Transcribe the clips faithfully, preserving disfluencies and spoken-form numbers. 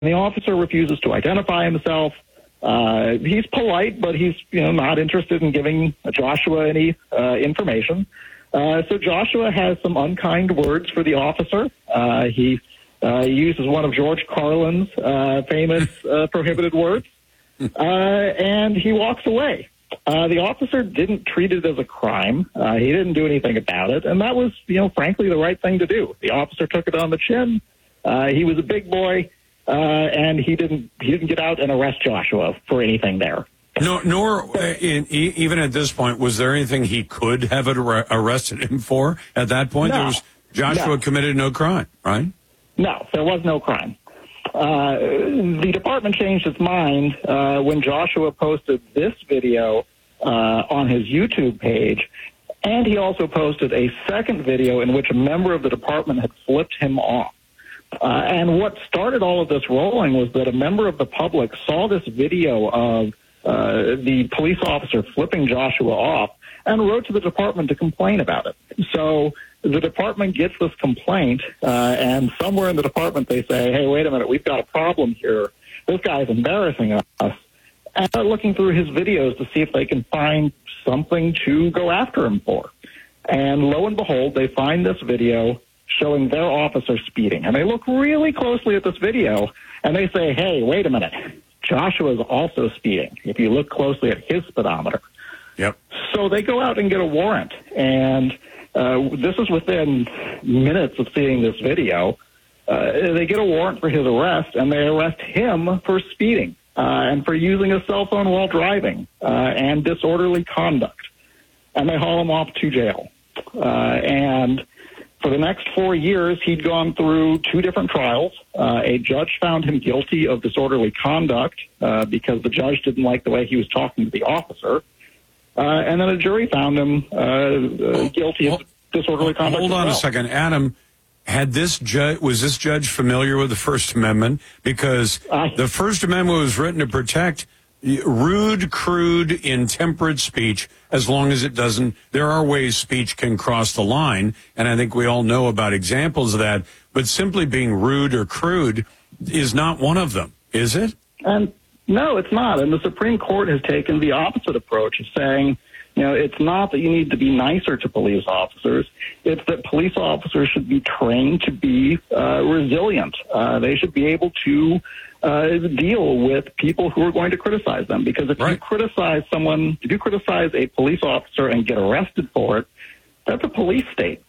the officer refuses to identify himself. Uh, he's polite, but he's you know not interested in giving Joshua any uh, information. Uh, so Joshua has some unkind words for the officer. Uh, he, uh, he uses one of George Carlin's uh, famous uh, prohibited words, uh, and he walks away. Uh, the officer didn't treat it as a crime. Uh, he didn't do anything about it, and that was, you know, frankly, the right thing to do. The officer took it on the chin. Uh, he was a big boy, uh, and he didn't he didn't get out and arrest Joshua for anything there. No, nor uh, in, e- even at this point was there anything he could have ar- arrested him for. At that point, no, there was Joshua no. committed no crime, right? No, there was no crime. Uh, the department changed its mind uh, when Joshua posted this video uh, on his YouTube page, and he also posted a second video in which a member of the department had flipped him off. Uh, and what started all of this rolling was that a member of the public saw this video of uh, the police officer flipping Joshua off and wrote to the department to complain about it. So the department gets this complaint, uh, and somewhere in the department they say, hey, wait a minute, we've got a problem here. This guy's embarrassing us. And they're looking through his videos to see if they can find something to go after him for. And lo and behold, they find this video showing their officer speeding. And they look really closely at this video, and they say, hey, wait a minute, Joshua's also speeding, if you look closely at his speedometer. Yep. So they go out and get a warrant, and uh, this is within minutes of seeing this video. Uh, they get a warrant for his arrest, and they arrest him for speeding uh, and for using a cell phone while driving uh, and disorderly conduct. And they haul him off to jail. Uh, and for the next four years, he'd gone through two different trials. Uh, a judge found him guilty of disorderly conduct uh, because the judge didn't like the way he was talking to the officer. Uh, and then a jury found him uh, uh, guilty of disorderly conduct. Hold on as well. a second, Adam. Had this judge was this judge familiar with the First Amendment? Because Uh, the First Amendment was written to protect rude, crude, intemperate speech, as long as it doesn't. There are ways speech can cross the line, and I think we all know about examples of that. But simply being rude or crude is not one of them, is it? And no, it's not. And the Supreme Court has taken the opposite approach of saying, you know, it's not that you need to be nicer to police officers. It's that police officers should be trained to be uh, resilient. Uh, they should be able to uh, deal with people who are going to criticize them. Because if Right. you criticize someone, if you criticize a police officer and get arrested for it, that's a police state.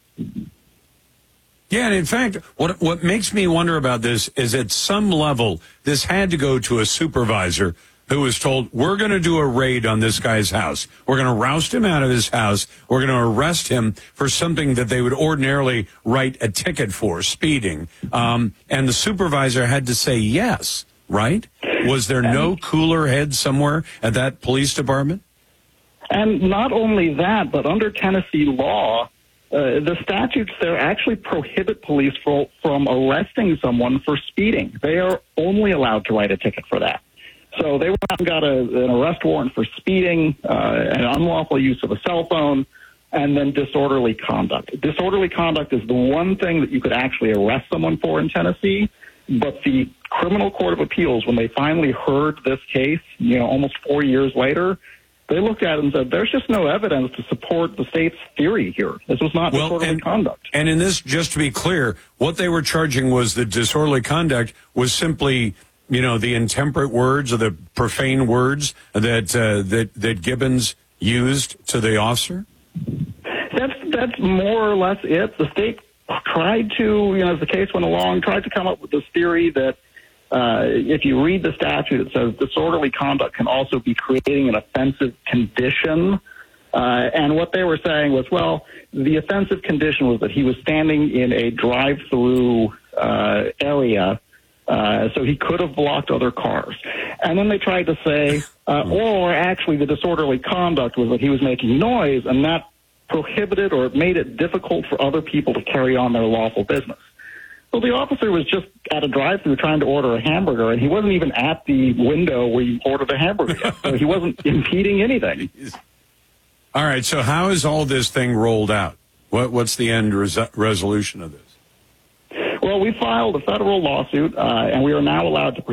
Yeah, and in fact, what what makes me wonder about this is at some level, this had to go to a supervisor who was told, we're going to do a raid on this guy's house. We're going to roust him out of his house. We're going to arrest him for something that they would ordinarily write a ticket for, speeding. Um, and the supervisor had to say yes, right? Was there no cooler head somewhere at that police department? And not only that, but under Tennessee law, uh, the statutes there actually prohibit police for, from arresting someone for speeding. They are only allowed to write a ticket for that. So they went out and got a, an arrest warrant for speeding, uh, an unlawful use of a cell phone, and then disorderly conduct. Disorderly conduct is the one thing that you could actually arrest someone for in Tennessee, but the Criminal Court of Appeals, when they finally heard this case, you know, almost four years later, they looked at it and said, there's just no evidence to support the state's theory here. This was not Well, disorderly and, conduct. And in this, just to be clear, what they were charging was that disorderly conduct was simply, you know, the intemperate words or the profane words that uh, that that Gibbons used to the officer? That's that's more or less it. The state tried to, you know, as the case went along, tried to come up with this theory that uh, if you read the statute, it says disorderly conduct can also be creating an offensive condition. Uh, and what they were saying was, well, the offensive condition was that he was standing in a drive-through uh, area, Uh, so he could have blocked other cars. And then they tried to say, uh, or actually the disorderly conduct was that he was making noise, and that prohibited or made it difficult for other people to carry on their lawful business. So the officer was just at a drive-thru trying to order a hamburger, and he wasn't even at the window where you ordered a hamburger yet. So he wasn't impeding anything. All right, so how is all this thing rolled out? What, what's the end res- resolution of this? Well, we filed a federal lawsuit, uh, and we are now allowed to